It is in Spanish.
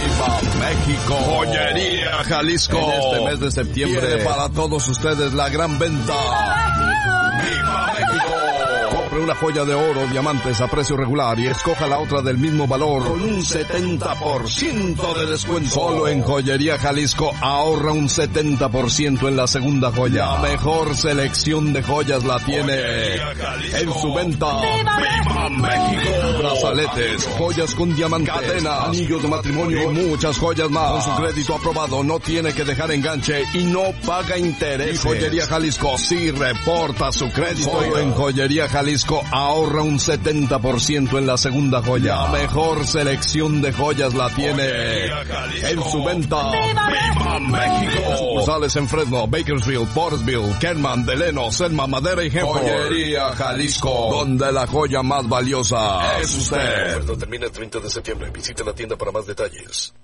¡Viva México! Joyería Jalisco. En este mes de septiembre tiene para todos ustedes la gran venta. ¡Viva México! Compre una joya de oro, diamantes a precio regular y escoja la otra del mismo valor con un 70% de descuento. Solo en Joyería Jalisco ahorra un 70% en la segunda joya. La mejor selección de joyas la tiene en su venta. ¡Viva México! Brazaletes, joyas con diamantes, cadenas, anillos de matrimonio y muchas joyas más. Con su crédito aprobado no tiene que dejar enganche y no paga intereses. Y Joyería Jalisco sí reporta su crédito. Solo en Joyería Jalisco ahorra un 70% en la segunda joya. La mejor selección de joyas la tiene en su venta. ¡Viva México! Sucursales en Fresno, Bakersfield, Portersville, Kerman, Deleno, Selma, Madera y Hempel. Joyería Jalisco, donde la joya más valiosa es usted. Oferta termina el 30 de septiembre. Visite la tienda para más detalles.